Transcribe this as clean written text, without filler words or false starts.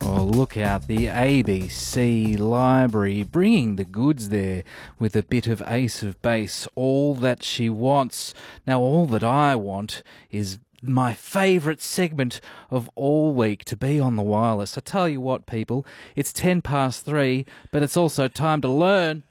Oh, look out, the ABC Library, bringing the goods there with a bit of Ace of Base, all that she wants. Now, all that I want is my favourite segment of all week, to be on the wireless. I tell you what, people, it's 3:10, but it's also time to learn.